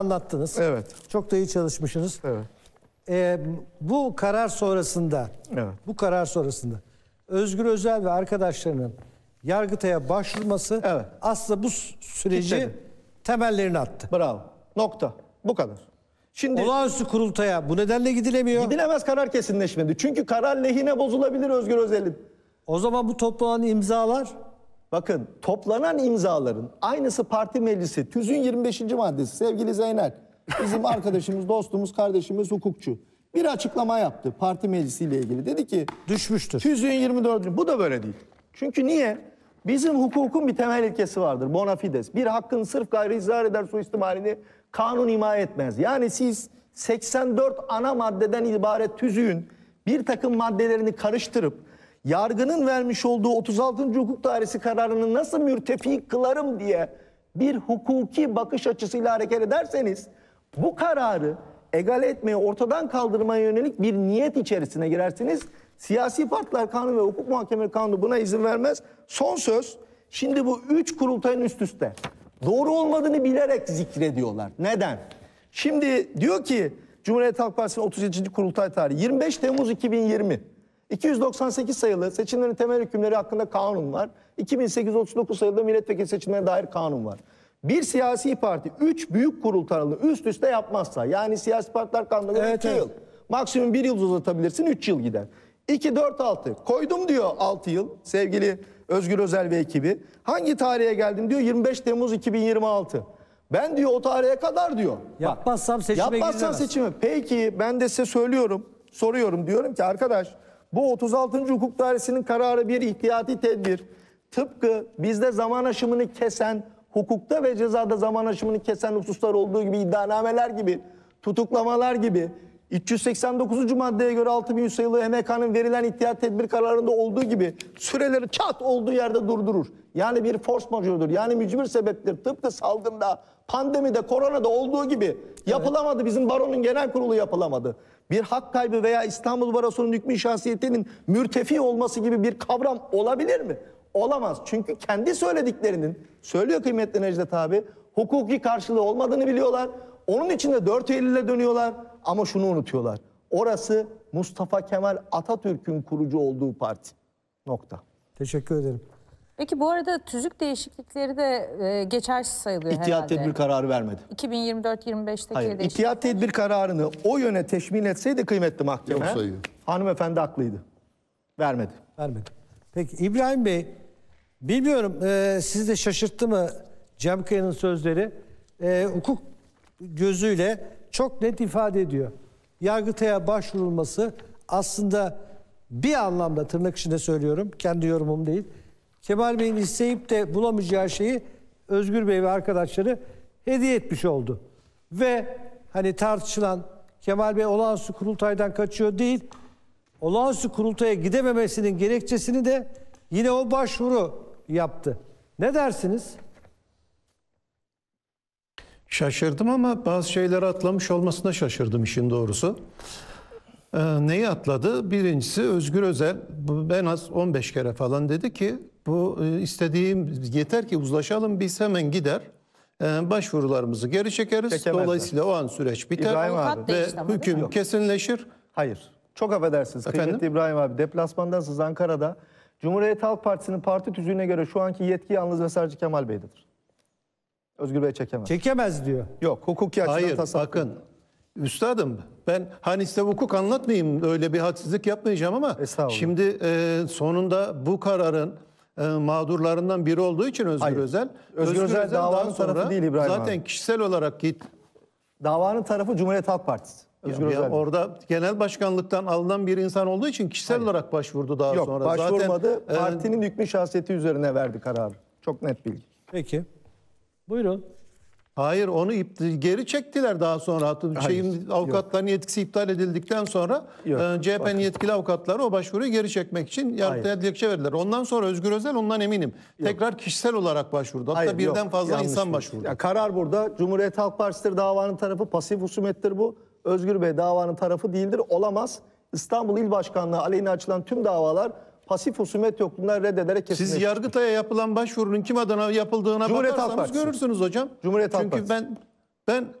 anlattınız. Evet. Çok da iyi çalışmışsınız. Evet. Bu karar sonrasında, Özgür Özel ve arkadaşlarının Yargıtay'a başvurması aslında bu süreci temellerini attı. Bravo. Nokta. Bu kadar. Şimdi olağanüstü kurultaya bu nedenle gidilemiyor. Gidilemez, karar kesinleşmedi. Çünkü karar lehine bozulabilir Özgür Özel'in. O zaman bu toplanan imzalar... Bakın, toplanan imzaların aynısı parti meclisi. TÜZ'ün 25. maddesi. Sevgili Zeynel, bizim arkadaşımız, dostumuz, kardeşimiz, hukukçu. Bir açıklama yaptı parti meclisiyle ilgili. Dedi ki düşmüştür. TÜZ'ün 24. Bu da böyle değil. Çünkü niye? Bizim hukukun bir temel ilkesi vardır. Bona fides. Bir hakkın sırf gayrı izhar eder suistimalini kanun himaye etmez. Yani siz 84 ana maddeden ibaret TÜZ'ün bir takım maddelerini karıştırıp yargının vermiş olduğu 36. hukuk dairesi kararını nasıl mürtefi kılarım diye bir hukuki bakış açısıyla hareket ederseniz bu kararı egale etmeye, ortadan kaldırmaya yönelik bir niyet içerisine girersiniz. Siyasi partiler kanunu ve hukuk muhakemeleri kanunu buna izin vermez. Son söz, şimdi bu 3 kurultayın üst üste doğru olmadığını bilerek zikrediyorlar. Neden? Şimdi diyor ki Cumhuriyet Halk Partisi'nin 37. kurultay tarihi 25 Temmuz 2020. 298 sayılı seçimlerin temel hükümleri hakkında kanun var. 2839 sayılı milletvekili seçimlerine dair kanun var. Bir siyasi parti 3 büyük kurultayını üst üste yapmazsa, yani siyasi partiler kanunu 2 yıl. Maksimum 1 yıl uzatabilirsin, 3 yıl gider. 2, 4, 6. Koydum diyor 6 yıl sevgili Özgür Özel ve ekibi. Hangi tarihe geldim diyor? 25 Temmuz 2026. Ben diyor o tarihe kadar diyor. Yapmazsam seçime Yapmazsam seçime. Peki ben de size söylüyorum, soruyorum, diyorum ki arkadaş bu 36. hukuk dairesinin kararı bir ihtiyati tedbir. Tıpkı bizde zaman aşımını kesen, hukukta ve cezada zaman aşımını kesen hususlar olduğu gibi, iddianameler gibi, tutuklamalar gibi, 389. maddeye göre 6100 sayılı HMK'nın verilen ihtiyat tedbir kararında olduğu gibi süreleri çat olduğu yerde durdurur. Yani bir force majeure'dur. Yani mücbir sebeptir. Tıpkı salgında, pandemide, koronada olduğu gibi yapılamadı. Bizim baronun genel kurulu yapılamadı. Bir hak kaybı veya İstanbul Barosu'nun hükmü şahsiyetinin mürtefi olması gibi bir kavram olabilir mi? Olamaz. Çünkü kendi söylediklerinin, söylüyor kıymetli Necdet abi, hukuki karşılığı olmadığını biliyorlar. Onun için de 4 Eylül'e dönüyorlar ama şunu unutuyorlar. Orası Mustafa Kemal Atatürk'ün kurucu olduğu parti. Nokta. Teşekkür ederim. Peki bu arada tüzük değişiklikleri de geçersiz sayılıyor herhalde. İhtiyat tedbir kararı vermedi. 2024-25'teki Hayır, değişiklikler. İhtiyat tedbir kararını o yöne teşmin etseydi kıymetli mahkeme, hanımefendi haklıydı. Vermedi. Vermedi. Peki İbrahim Bey, bilmiyorum sizi de şaşırttı mı Cem Kaya'nın sözleri? Hukuk gözüyle çok net ifade ediyor. Yargıtay'a başvurulması aslında bir anlamda, tırnak içinde söylüyorum, kendi yorumum değil, Kemal Bey'in isteyip de bulamayacağı şeyi Özgür Bey ve arkadaşları hediye etmiş oldu. Ve hani tartışılan Kemal Bey olağanüstü kurultaydan kaçıyor değil, olağanüstü kurultaya gidememesinin gerekçesini de yine o başvuru yaptı. Ne dersiniz? Şaşırdım ama bazı şeyleri atlamış olmasına şaşırdım işin doğrusu. Neyi atladı? Birincisi Özgür Özel en az 15 kere falan dedi ki bu istediğim yeter ki uzlaşalım, biz hemen gider başvurularımızı geri çekeriz. Çekemezler. Dolayısıyla o an süreç biter İbrahim abi. ve ama, hüküm kesinleşir. Hayır. Çok affedersiniz kıymetli İbrahim abi. Deplasmandasınız Ankara'da. Cumhuriyet Halk Partisi'nin parti tüzüğüne göre şu anki yetki yalnız ve sadece Kemal Bey'dedir. Özgür Bey çekemez. Çekemez diyor. Yok, hukuki açıdan Hayır, tasarruf. bakın üstadım, ben hani size hukuk anlatmayayım, öyle bir hadsizlik yapmayacağım ama şimdi sonunda bu kararın mağdurlarından biri olduğu için Özgür Özel. Özgür Özel davanın tarafı değil İbrahim zaten abi. kişisel olarak git. Davanın tarafı Cumhuriyet Halk Partisi. Özgür Özel. Orada genel başkanlıktan alınan bir insan olduğu için kişisel olarak başvurdu daha Yok, sonra. başvurmadı. Zaten, partinin hükmü şahsiyeti üzerine verdi kararı. Çok net bilgi. Peki. Buyurun. Hayır, onu geri çektiler daha sonra. Avukatların yetkisi iptal edildikten sonra CHP'nin yetkili avukatları o başvuruyu geri çekmek için yargıtaya dilekçe verdiler. Ondan sonra Özgür Özel, ondan eminim, tekrar kişisel olarak başvurdu. Hatta birden fazla insan başvurdu. Ya, karar burada. Cumhuriyet Halk Partisi'dir davanın tarafı. Pasif husumettir bu. Özgür Bey davanın tarafı değildir. Olamaz. İstanbul İl Başkanlığı aleyhine açılan tüm davalar pasif husumet yokluğundan reddederek kesinleşmiştir. Siz Yargıtay'a yapılan başvurunun kim adına yapıldığına bakarsanız görürsünüz hocam. Cumhuriyet Halk Çünkü Partisi. ben